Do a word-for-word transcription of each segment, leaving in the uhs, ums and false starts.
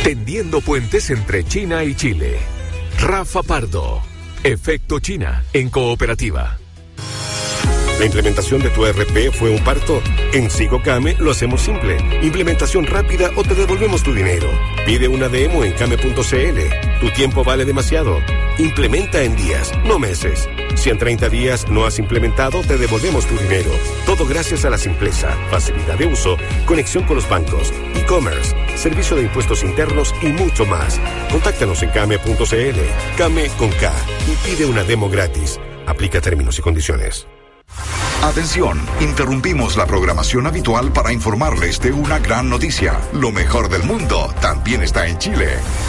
Tendiendo puentes entre China y Chile. Rafa Pardo. Efecto China en Cooperativa. ¿La implementación de tu E R P fue un parto? En SigoCame lo hacemos simple. Implementación rápida o te devolvemos tu dinero. Pide una demo en came punto cl. Tu tiempo vale demasiado. Implementa en días, no meses. Si en treinta días no has implementado, te devolvemos tu dinero. Todo gracias a la simpleza, facilidad de uso, conexión con los bancos, e-commerce, servicio de impuestos internos y mucho más. Contáctanos en came punto cl. Came con K y pide una demo gratis. Aplica términos y condiciones. Atención, interrumpimos la programación habitual para informarles de una gran noticia. Lo mejor del mundo también está en Chile.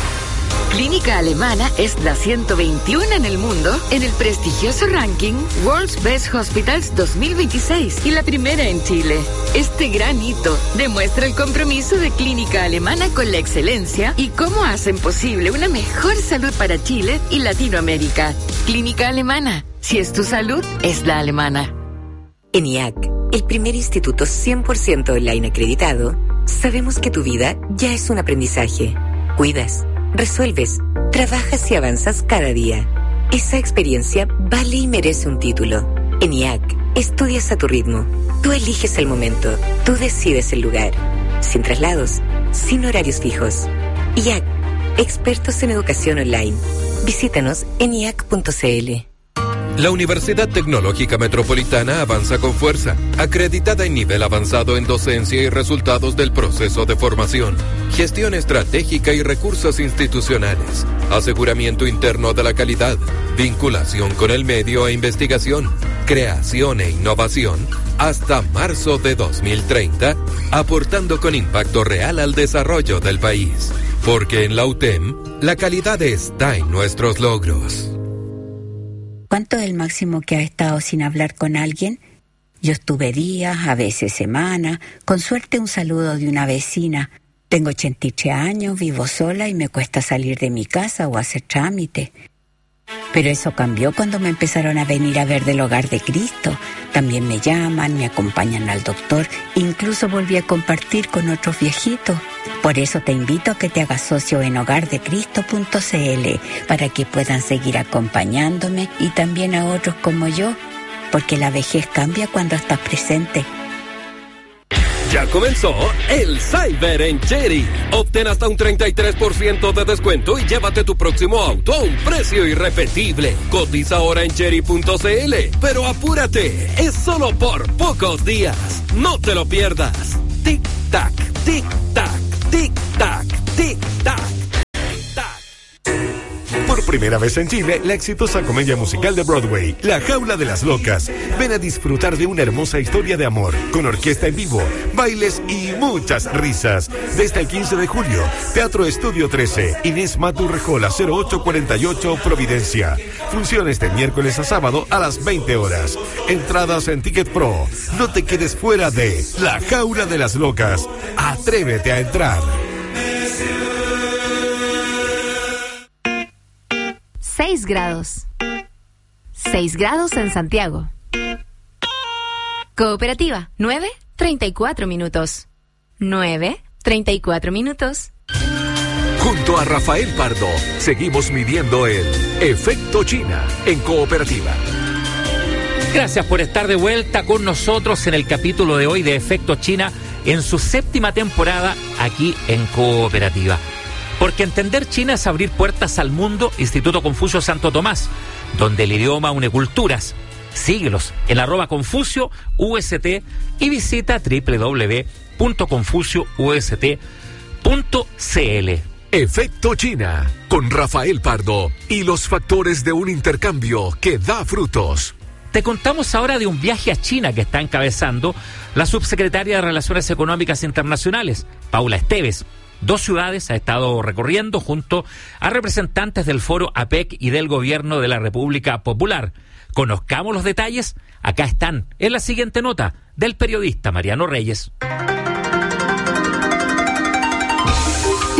Clínica Alemana es la ciento veintiuno en el mundo en el prestigioso ranking World's Best Hospitals dos mil veintiséis y la primera en Chile. Este gran hito demuestra el compromiso de Clínica Alemana con la excelencia y cómo hacen posible una mejor salud para Chile y Latinoamérica. Clínica Alemana, si es tu salud, es la alemana. En I A C, el primer instituto cien por ciento online acreditado, sabemos que tu vida ya es un aprendizaje. Cuidas, resuelves, trabajas y avanzas cada día. Esa experiencia vale y merece un título. En I A C, estudias a tu ritmo. Tú eliges el momento. Tú decides el lugar. Sin traslados, sin horarios fijos. I A C, expertos en educación online. Visítanos en i a c punto c l. La Universidad Tecnológica Metropolitana avanza con fuerza, acreditada en nivel avanzado en docencia y resultados del proceso de formación, gestión estratégica y recursos institucionales, aseguramiento interno de la calidad, vinculación con el medio e investigación, creación e innovación, hasta marzo de dos mil treinta, aportando con impacto real al desarrollo del país. Porque en la U T E M, la calidad está en nuestros logros. ¿Cuánto es el máximo que has estado sin hablar con alguien? Yo estuve días, a veces semanas, con suerte un saludo de una vecina. Tengo ochenta y tres años, vivo sola y me cuesta salir de mi casa o hacer trámite. Pero eso cambió cuando me empezaron a venir a ver del Hogar de Cristo. También me llaman, me acompañan al doctor, incluso volví a compartir con otros viejitos. Por eso te invito a que te hagas socio en hogar de cristo punto c l para que puedan seguir acompañándome y también a otros como yo, porque la vejez cambia cuando estás presente. Ya comenzó el Cyber en Chery. Obtén hasta un treinta y tres por ciento de descuento y llévate tu próximo auto a un precio irrepetible. Cotiza ahora en chery punto c l. Pero apúrate, es solo por pocos días. No te lo pierdas. Tic tac, tic tac, tic tac, tic tac. Por primera vez en Chile, la exitosa comedia musical de Broadway, La Jaula de las Locas. Ven a disfrutar de una hermosa historia de amor, con orquesta en vivo, bailes y muchas risas. Desde el quince de julio, Teatro Estudio trece, Inés Matu Rejola, cero ocho cuarenta y ocho, Providencia. Funciones de miércoles a sábado a las veinte horas. Entradas en Ticket Pro. No te quedes fuera de La Jaula de las Locas. Atrévete a entrar. seis grados. seis grados en Santiago. Cooperativa, nueve, treinta y cuatro minutos. nueve, treinta y cuatro minutos. Junto a Rafael Pardo, seguimos midiendo el efecto China en Cooperativa. Gracias por estar de vuelta con nosotros en el capítulo de hoy de Efecto China en su séptima temporada aquí en Cooperativa. Porque entender China es abrir puertas al mundo. Instituto Confucio Santo Tomás, donde el idioma une culturas. Síguelos en arroba Confucio U S T y visita doble u doble u doble u punto confucio u s t punto c l. Efecto China, con Rafael Pardo y los factores de un intercambio que da frutos. Te contamos ahora de un viaje a China que está encabezando la subsecretaria de Relaciones Económicas Internacionales, Paula Esteves. Dos ciudades ha estado recorriendo junto a representantes del Foro APEC y del Gobierno de la República Popular. Conozcamos los detalles. Acá están en la siguiente nota del periodista Mariano Reyes.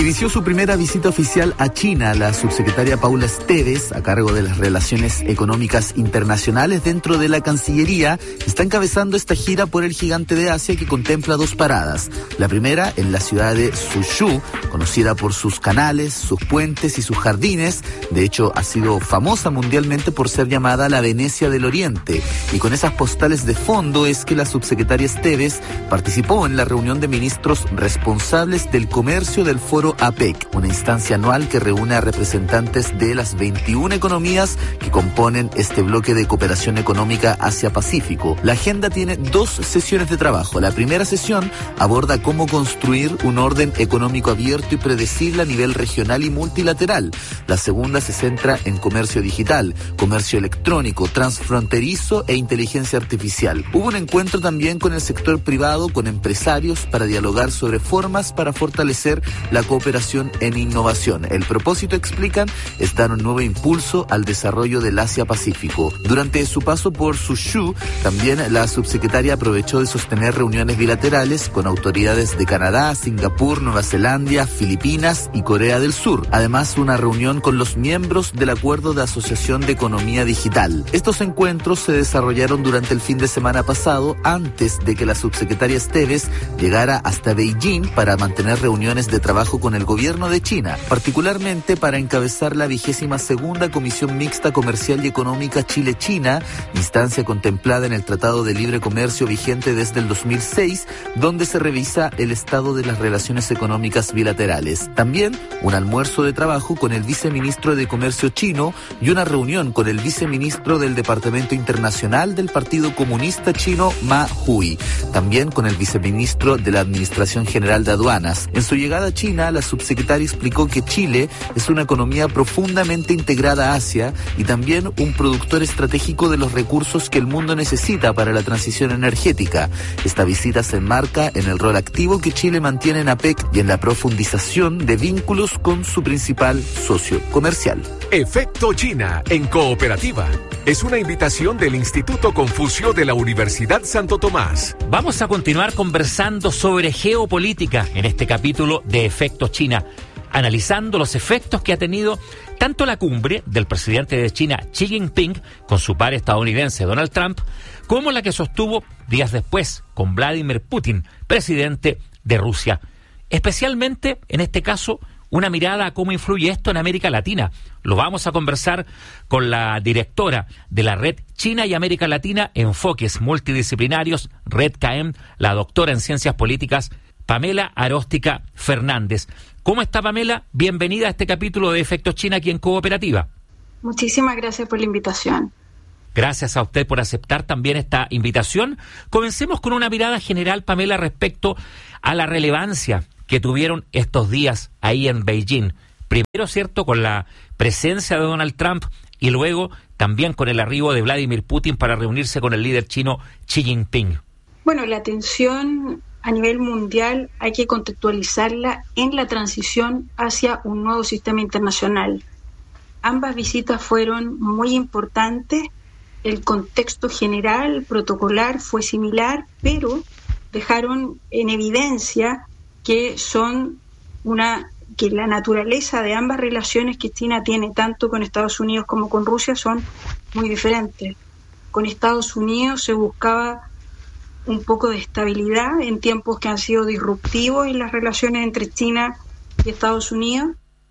Inició su primera visita oficial a China la subsecretaria Paula Esteves, a cargo de las relaciones económicas internacionales dentro de la Cancillería. Está encabezando esta gira por el gigante de Asia que contempla dos paradas. La primera en la ciudad de Suzhou, conocida por sus canales, sus puentes y sus jardines. De hecho, ha sido famosa mundialmente por ser llamada la Venecia del Oriente. Y con esas postales de fondo es que la subsecretaria Esteves participó en la reunión de ministros responsables del comercio del Foro APEC, una instancia anual que reúne a representantes de las veintiuna economías que componen este bloque de cooperación económica Asia-Pacífico. La agenda tiene dos sesiones de trabajo. La primera sesión aborda cómo construir un orden económico abierto y predecible a nivel regional y multilateral. La segunda se centra en comercio digital, comercio electrónico, transfronterizo e inteligencia artificial. Hubo un encuentro también con el sector privado, con empresarios, para dialogar sobre formas para fortalecer la cooperación en innovación. El propósito, explican, es dar un nuevo impulso al desarrollo del Asia-Pacífico. Durante su paso por Suzhou, también la subsecretaria aprovechó de sostener reuniones bilaterales con autoridades de Canadá, Singapur, Nueva Zelanda, Filipinas y Corea del Sur. Además, una reunión con los miembros del Acuerdo de Asociación de Economía Digital. Estos encuentros se desarrollaron durante el fin de semana pasado, antes de que la subsecretaria Esteves llegara hasta Beijing para mantener reuniones de trabajo con el gobierno de China, particularmente para encabezar la vigésima segunda Comisión Mixta Comercial y Económica Chile-China, instancia contemplada en el Tratado de Libre Comercio vigente desde el dos mil seis, donde se revisa el estado de las relaciones económicas bilaterales. También un almuerzo de trabajo con el viceministro de Comercio chino y una reunión con el viceministro del Departamento Internacional del Partido Comunista Chino, Ma Hui, también con el viceministro de la Administración General de Aduanas. En su llegada a China, la subsecretaria explicó que Chile es una economía profundamente integrada a Asia y también un productor estratégico de los recursos que el mundo necesita para la transición energética. Esta visita se enmarca en el rol activo que Chile mantiene en APEC y en la profundización de vínculos con su principal socio comercial. Efecto China en Cooperativa. Es una invitación del Instituto Confucio de la Universidad Santo Tomás. Vamos a continuar conversando sobre geopolítica en este capítulo de Efecto China, analizando los efectos que ha tenido tanto la cumbre del presidente de China, Xi Jinping, con su par estadounidense, Donald Trump, como la que sostuvo días después con Vladimir Putin, presidente de Rusia. Especialmente, en este caso, una mirada a cómo influye esto en América Latina. Lo vamos a conversar con la directora de la Red China y América Latina, Enfoques Multidisciplinarios, Red C A E M, la doctora en Ciencias Políticas, Pamela Aróstica Fernández. ¿Cómo está, Pamela? Bienvenida a este capítulo de Efecto China aquí en Cooperativa. Muchísimas gracias por la invitación. Gracias a usted por aceptar también esta invitación. Comencemos con una mirada general, Pamela, respecto a la relevancia que tuvieron estos días ahí en Beijing. Primero, cierto, con la presencia de Donald Trump y luego también con el arribo de Vladimir Putin para reunirse con el líder chino Xi Jinping. Bueno, la tensión a nivel mundial hay que contextualizarla en la transición hacia un nuevo sistema internacional. Ambas visitas fueron muy importantes. El contexto general, protocolar, fue similar, pero dejaron en evidencia que son una que la naturaleza de ambas relaciones que China tiene tanto con Estados Unidos como con Rusia son muy diferentes. Con Estados Unidos se buscaba un poco de estabilidad en tiempos que han sido disruptivos en las relaciones entre China y Estados Unidos,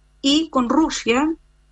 y con Rusia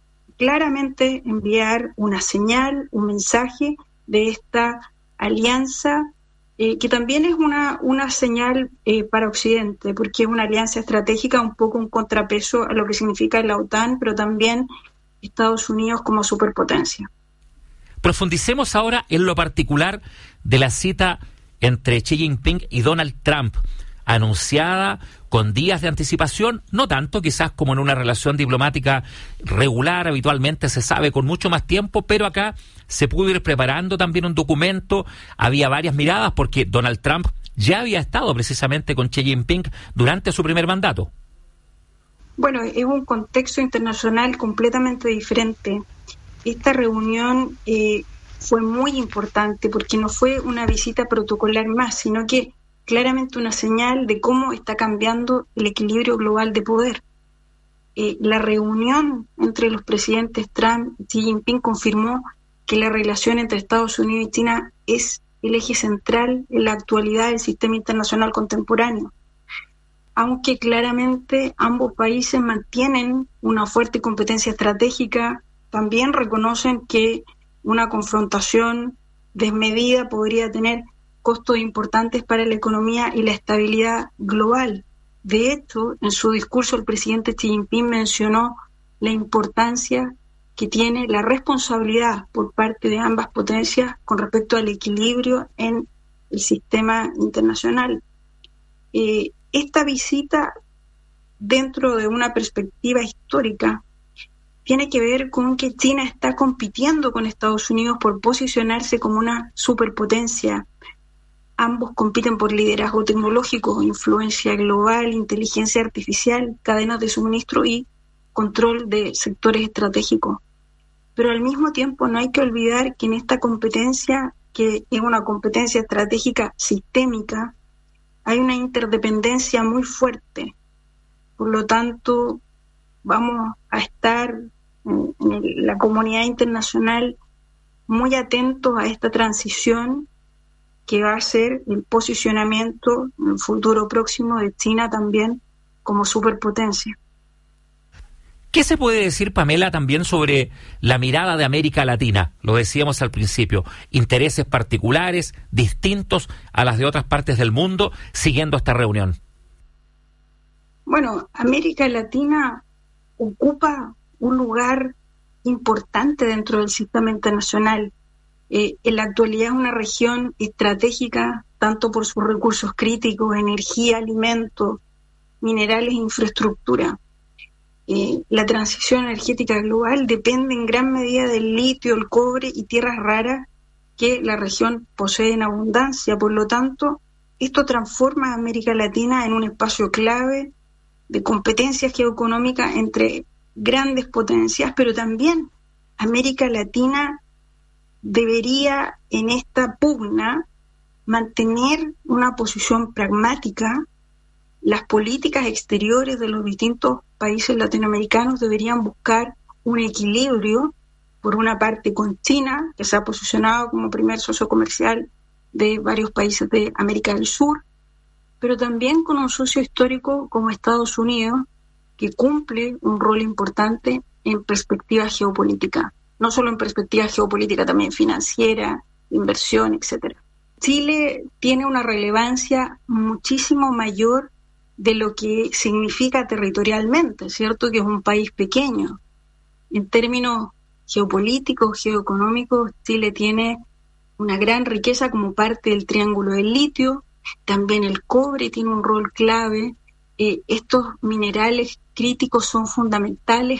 claramente enviar una señal, un mensaje de esta alianza Eh, que también es una, una señal eh, para Occidente, porque es una alianza estratégica, un poco un contrapeso a lo que significa la OTAN, pero también Estados Unidos como superpotencia. Profundicemos ahora en lo particular de la cita entre Xi Jinping y Donald Trump, anunciada con días de anticipación, no tanto quizás como en una relación diplomática regular, habitualmente se sabe con mucho más tiempo, pero acá se pudo ir preparando también un documento, había varias miradas porque Donald Trump ya había estado precisamente con Xi Jinping durante su primer mandato. Bueno, es un contexto internacional completamente diferente. Esta reunión eh, fue muy importante porque no fue una visita protocolar más, sino que claramente una señal de cómo está cambiando el equilibrio global de poder. eh, la reunión entre los presidentes Trump y Xi Jinping confirmó que la relación entre Estados Unidos y China es el eje central en la actualidad del sistema internacional contemporáneo. Aunque claramente ambos países mantienen una fuerte competencia estratégica, también reconocen que una confrontación desmedida podría tener costos importantes para la economía y la estabilidad global. De hecho, en su discurso el presidente Xi Jinping mencionó la importancia que tiene la responsabilidad por parte de ambas potencias con respecto al equilibrio en el sistema internacional. Eh, esta visita, dentro de una perspectiva histórica, tiene que ver con que China está compitiendo con Estados Unidos por posicionarse como una superpotencia. Ambos compiten por liderazgo tecnológico, influencia global, inteligencia artificial, cadenas de suministro y control de sectores estratégicos. Pero al mismo tiempo no hay que olvidar que en esta competencia, que es una competencia estratégica sistémica, hay una interdependencia muy fuerte. Por lo tanto, vamos a estar en, en la comunidad internacional muy atentos a esta transición que va a ser el posicionamiento en el futuro próximo de China también como superpotencia. ¿Qué se puede decir, Pamela, también sobre la mirada de América Latina? Lo decíamos al principio, intereses particulares, distintos a las de otras partes del mundo, siguiendo esta reunión. Bueno, América Latina ocupa un lugar importante dentro del sistema internacional. Eh, en la actualidad es una región estratégica, tanto por sus recursos críticos, energía, alimentos, minerales e infraestructura. Eh, la transición energética global depende en gran medida del litio, el cobre y tierras raras que la región posee en abundancia. Por lo tanto, esto transforma a América Latina en un espacio clave de competencia geoeconómica entre grandes potencias, pero también América Latina debería en esta pugna mantener una posición pragmática. Las políticas exteriores de los distintos países latinoamericanos deberían buscar un equilibrio, por una parte con China, que se ha posicionado como primer socio comercial de varios países de América del Sur, pero también con un socio histórico como Estados Unidos, que cumple un rol importante en perspectiva geopolítica, no solo en perspectiva geopolítica, también financiera, inversión, etcétera. Chile tiene una relevancia muchísimo mayor de lo que significa territorialmente, ¿cierto? Que es un país pequeño. En términos geopolíticos, geoeconómicos, Chile tiene una gran riqueza como parte del triángulo del litio, también el cobre tiene un rol clave. Eh, estos minerales críticos son fundamentales